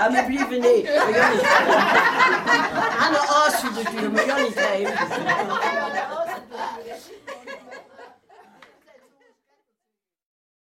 Ja, maar liever niet. Aan de as natuurlijk, maar Jan niet geven.